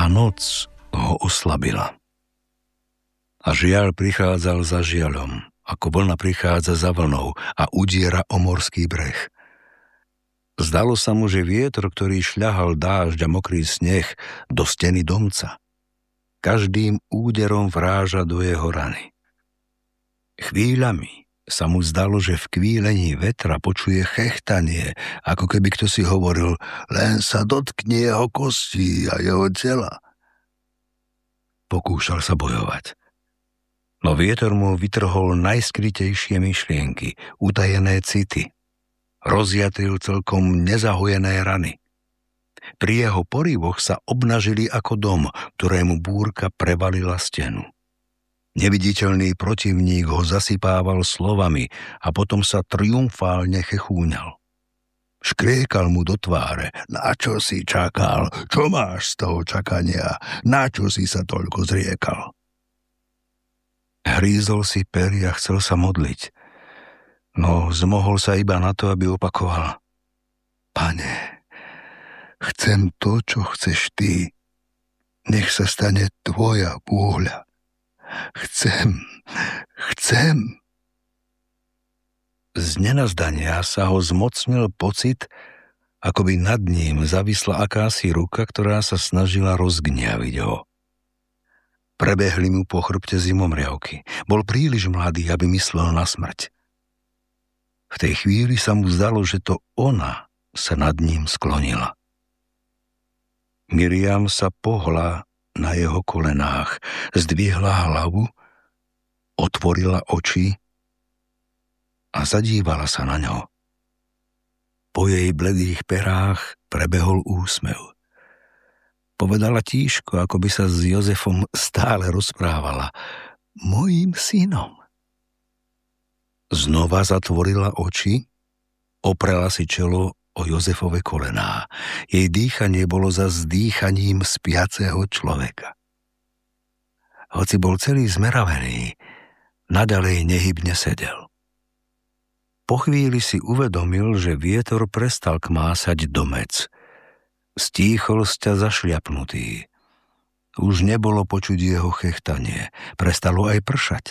a noc ho oslabila. A žiaľ prichádzal za žiaľom, ako vlna prichádza za vlnou a udiera o morský breh. Zdalo sa mu, že vietor, ktorý šľahal dážď a mokrý sneh do steny domca, každým úderom vráža do jeho rany. Chvíľami sa mu zdalo, že v kvílení vetra počuje chechtanie, ako keby kto si hovoril, len sa dotkni jeho kostí a jeho tela. Pokúšal sa bojovať. No vietor mu vytrhol najskrytejšie myšlienky, utajené city. Rozjatril celkom nezahojené rany. Pri jeho poryvoch sa obnažili ako dom, ktorému búrka prevalila stenu. Neviditeľný protivník ho zasypával slovami a potom sa triumfálne chechúňal. Škriekal mu do tváre, na čo si čakal, čo máš z toho čakania, na čo si sa toľko zriekal. Hrízol si pery a chcel sa modliť, no zmohol sa iba na to, aby opakoval: Pane, chcem to, čo chceš ty, nech sa stane tvoja vôľa. Chcem. Z nenazdania sa ho zmocnil pocit, ako by nad ním zavisla akási ruka, ktorá sa snažila rozgniaviť ho. Prebehli mu po chrbte zimomriavky. Bol príliš mladý, aby myslel na smrť. V tej chvíli sa mu zdalo, že to ona sa nad ním sklonila. Miriam sa pohla na jeho kolenách, zdvihla hlavu, otvorila oči a zadívala sa na ňo. Po jej bledých perách prebehol úsmev. Povedala tížko, ako by sa s Jozefom stále rozprávala: Mojím synom. Znova zatvorila oči, oprela si čelo o Jozefove kolená. Jej dýchanie bolo za dýchaním spiaceho človeka. Hoci bol celý zmeravený, nadalej nehybne sedel. Po chvíli si uvedomil, že vietor prestal kmásať domec. Stíchol sťa zašliapnutý. Už nebolo počuť jeho chechtanie, prestalo aj pršať.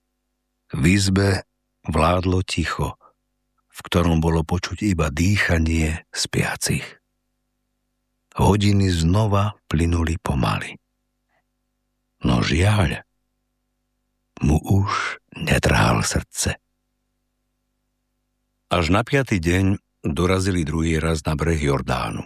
V izbe vládlo ticho, v ktorom bolo počuť iba dýchanie spiacich. Hodiny znova plynuli pomaly. No žiaľ, mu už netrhal srdce. Až na 5. deň dorazili druhý raz na breh Jordánu.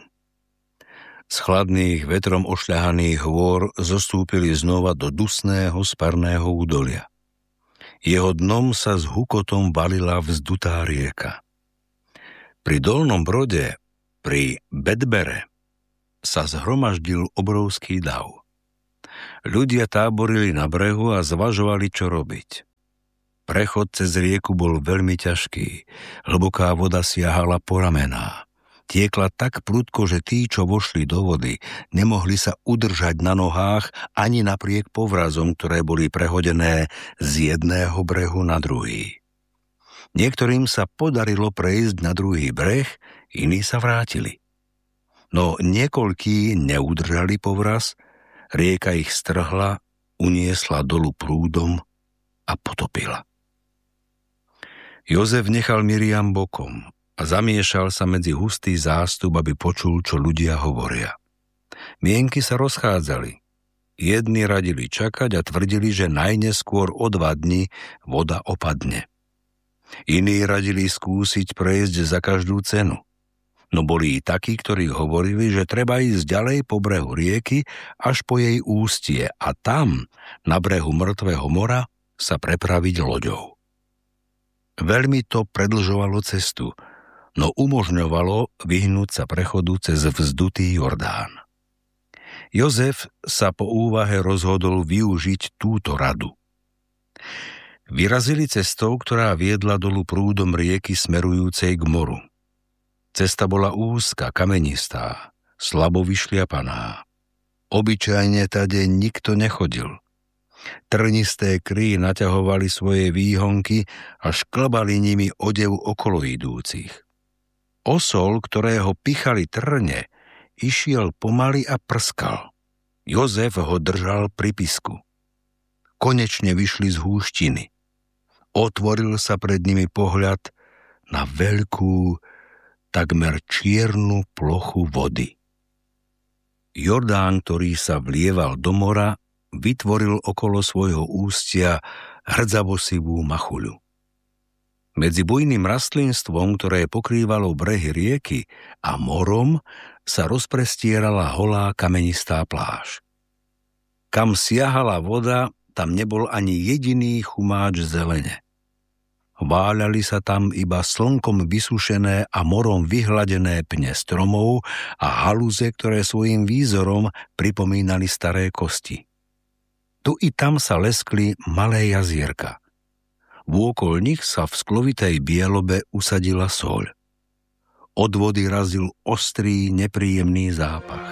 Z chladných, vetrom ošľahaných hôr zostúpili znova do dusného, sparného údolia. Jeho dnom sa s hukotom valila vzdutá rieka. Pri dolnom brode, pri Bedbere, sa zhromaždil obrovský dav. Ľudia táborili na brehu a zvažovali, čo robiť. Prechod cez rieku bol veľmi ťažký. Hlboká voda siahala po ramená. Tiekla tak prudko, že tí, čo vošli do vody, nemohli sa udržať na nohách ani napriek povrazom, ktoré boli prehodené z jedného brehu na druhý. Niektorým sa podarilo prejsť na druhý breh, iní sa vrátili. No niekoľkí neudržali povraz, rieka ich strhla, uniesla dolu prúdom a potopila. Jozef nechal Miriam bokom a zamiešal sa medzi hustý zástup, aby počul, čo ľudia hovoria. Mienky sa rozchádzali. Jedni radili čakať a tvrdili, že najneskôr o 2 dni voda opadne. Iní radili skúsiť prejsť za každú cenu. No boli i takí, ktorí hovorili, že treba ísť ďalej po brehu rieky až po jej ústie a tam, na brehu Mŕtvého mora, sa prepraviť loďou. Veľmi to predlžovalo cestu, no umožňovalo vyhnúť sa prechodu cez vzdutý Jordán. Jozef sa po úvahe rozhodol využiť túto radu. Vyrazili cestou, ktorá viedla dolu prúdom rieky smerujúcej k moru. Cesta bola úzka, kamenistá, slabo vyšliapaná. Obyčajne tade nikto nechodil. Trnisté kry naťahovali svoje výhonky a šklbali nimi odev okolo idúcich. Osol, ktorého pichali trne, išiel pomaly a prskal. Jozef ho držal pri pisku. Konečne vyšli z húštiny. Otvoril sa pred nimi pohľad na veľkú, takmer čiernu plochu vody. Jordán, ktorý sa vlieval do mora, vytvoril okolo svojho ústia hrdzavosivú machuľu. Medzi bujným rastlinstvom, ktoré pokrývalo brehy rieky, a morom sa rozprestierala holá kamenistá pláž. Kam siahala voda, tam nebol ani jediný chumáč zelene. Váľali sa tam iba slnkom vysušené a morom vyhladené pne stromov a halúze, ktoré svojím výzorom pripomínali staré kosti. Tu i tam sa leskli malé jazierka. Vôkol nich sa v sklovitej bielobe usadila soľ. Od vody razil ostrý, nepríjemný zápach.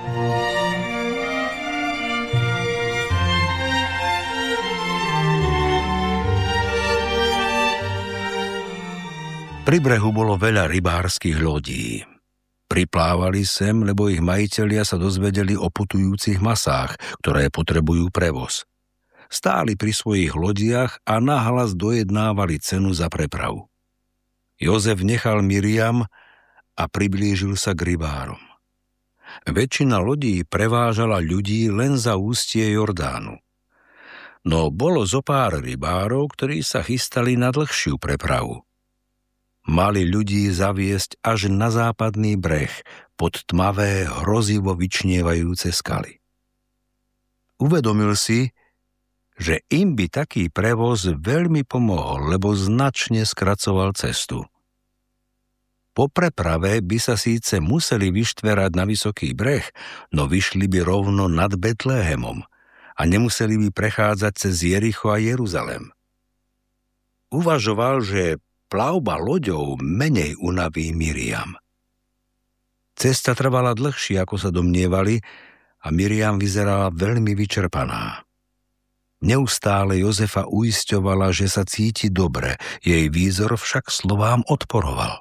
Pri brehu bolo veľa rybárskych lodí. Priplávali sem, lebo ich majitelia sa dozvedeli o putujúcich masách, ktoré potrebujú prevoz. Stáli pri svojich lodiach a nahlas dojednávali cenu za prepravu. Jozef nechal Miriam a priblížil sa k rybárom. Väčšina lodí prevážala ľudí len za ústie Jordánu. No bolo zo pár rybárov, ktorí sa chystali na dlhšiu prepravu. Mali ľudí zaviesť až na západný breh pod tmavé, hrozivo vyčnievajúce skaly. Uvedomil si, že im by taký prevoz veľmi pomohol, lebo značne skracoval cestu. Po preprave by sa síce museli vyštverať na vysoký breh, no vyšli by rovno nad Betlehemom a nemuseli by prechádzať cez Jericho a Jeruzalem. Uvažoval, že plavba loďou menej unaví Miriam. Cesta trvala dlhšie, ako sa domnievali, a Miriam vyzerala veľmi vyčerpaná. Neustále Jozefa uisťovala, že sa cíti dobre, jej výzor však slovám odporoval.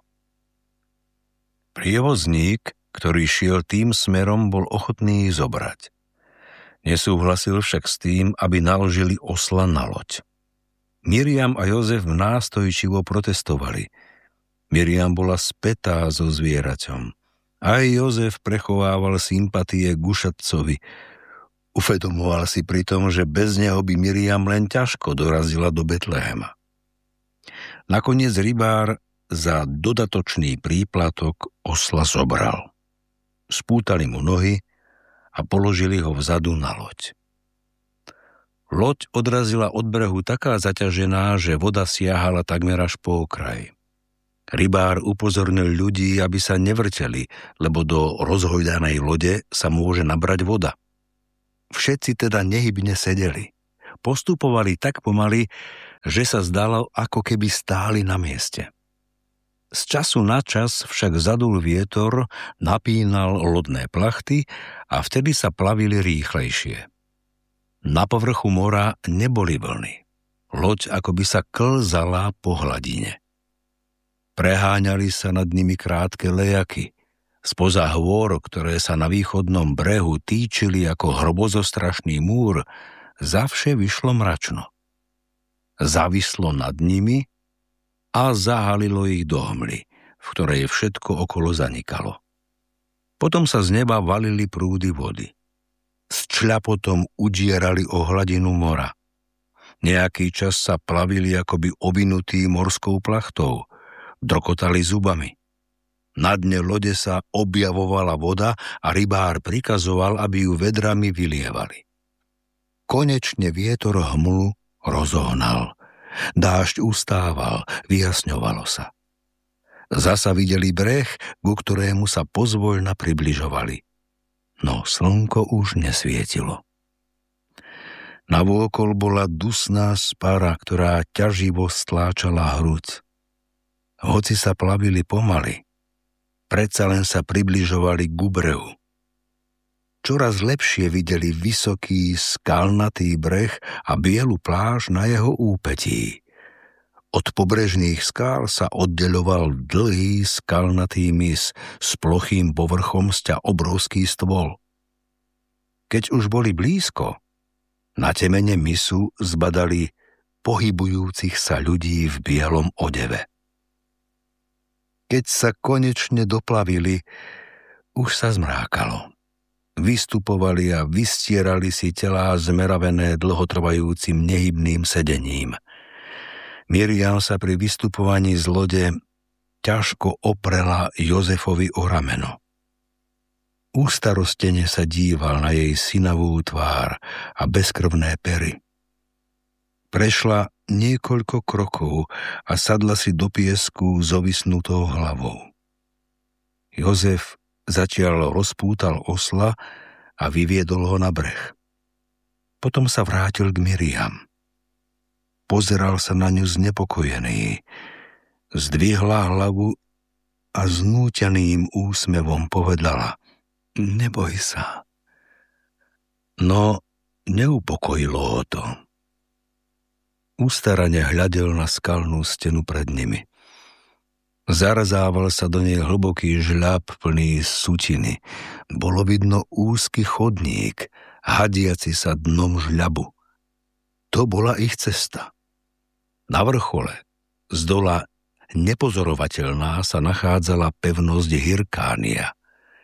Prievozník, ktorý šiel tým smerom, bol ochotný ich zobrať. Nesúhlasil však s tým, aby naložili osla na loď. Miriam a Jozef nástojčivo protestovali. Miriam bola spätá so zvieraťom. Aj Jozef prechovával sympatie k ušatcovi. Uvedomoval si pritom, že bez neho by Miriam len ťažko dorazila do Betlehema. Nakoniec rybár za dodatočný príplatok osla zobral. Spútali mu nohy a položili ho vzadu na loď. Loď odrazila od brehu taká zaťažená, že voda siahala takmer až po okraj. Rybár upozornil ľudí, aby sa nevrteli, lebo do rozhojdanej lode sa môže nabrať voda. Všetci teda nehybne sedeli. Postupovali tak pomaly, že sa zdalo, ako keby stáli na mieste. Z času na čas však zadul vietor, napínal lodné plachty a vtedy sa plavili rýchlejšie. Na povrchu mora neboli vlny. Loď akoby sa klzala po hladine. Preháňali sa nad nimi krátke lejaky. Spoza hôr, ktoré sa na východnom brehu týčili ako hrobozostrašný múr, zavše vyšlo mračno. Zavislo nad nimi a zahalilo ich do hmly, v ktorej všetko okolo zanikalo. Potom sa z neba valili prúdy vody. S čľapotom udierali o hladinu mora. Nejaký čas sa plavili akoby ovinutí morskou plachtou, drokotali zubami. Na dne lode sa objavovala voda a rybár prikazoval, aby ju vedrami vylievali. Konečne vietor hmlu rozohnal. Dážď ustával, vyjasňovalo sa. Zasa videli breh, ku ktorému sa pozvoľna približovali. No slnko už nesvietilo. Navôkol bola dusná spara, ktorá ťaživo stláčala hruď. Hoci sa plavili pomaly, predsa len sa približovali k brehu. Čoraz lepšie videli vysoký, skalnatý breh a bielu pláž na jeho úpetí. Od pobrežných skál sa oddeľoval dlhý skalnatý mys s plochým povrchom sťa obrovský stôl. Keď už boli blízko, na temene mysu zbadali pohybujúcich sa ľudí v bielom odeve. Keď sa konečne doplavili, už sa zmrákalo. Vystupovali a vystierali si telá zmeravené dlhotrvajúcim nehybným sedením. Miriam sa pri vystupovaní z lode ťažko oprela Jozefovi o rameno. Ústarostene sa díval na jej synavú tvár a bezkrvné pery. Prešla niekoľko krokov a sadla si do piesku s ovisnutou hlavou. Jozef zatiaľ rozpútal osla a vyviedol ho na breh. Potom sa vrátil k Miriam. Pozeral sa na ňu znepokojený. Zdvihla hlavu a znúťaným úsmevom povedala: Neboj sa. No, neupokojilo ho to. Ustarane hľadel na skalnú stenu pred nimi. Zarazával sa do nej hlboký žľab plný sutiny. Bolo vidno úzky chodník, hadiaci sa dnom žľabu. To bola ich cesta. Na vrchole, zdola nepozorovateľná, sa nachádzala pevnosť Hirkánia.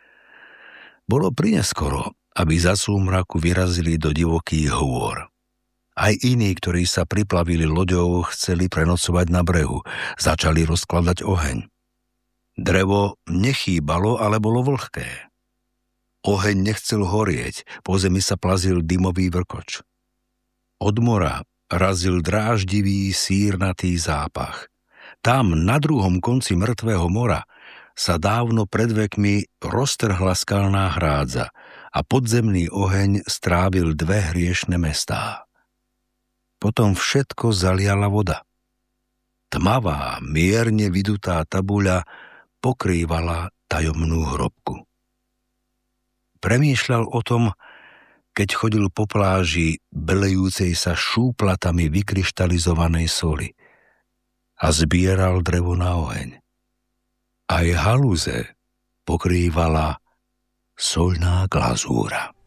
Bolo prineskoro, aby za súmraku vyrazili do divokých hôr. Aj iní, ktorí sa priplavili loďou, chceli prenocovať na brehu. Začali rozkladať oheň. Drevo nechýbalo, ale bolo vlhké. Oheň nechcel horieť, po zemi sa plazil dymový vrkoč. Od mora razil dráždivý sírnatý zápach. Tam, na druhom konci mŕtvého mora, sa dávno pred vekmi roztrhla skalná hrádza a podzemný oheň strávil 2 hriešne mestá. Potom všetko zaliala voda. Tmavá, mierne vydutá tabuľa pokrývala tajomnú hrobku. Premýšľal o tom, keď chodil po pláži belejúcej sa šúplatami vykryštalizovanej soli a zbieral drevo na oheň. Aj haluze pokrývala soľná glazúra.